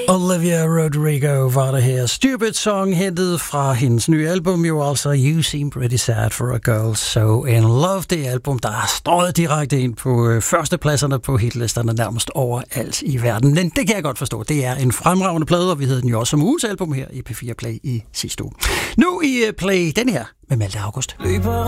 Olivia Rodrigo var det her. Stupid Song hentet fra hendes nye album, jo altså You Seem Pretty Sad for a Girl So In Love. Det album, der er strøget direkte ind på førstepladserne på hitlisterne nærmest overalt i verden. Men det kan jeg godt forstå. Det er en fremragende plade, og vi havde den jo også som ugens album her i P4 Play i sidste uge. Nu i Play den her med Malte August.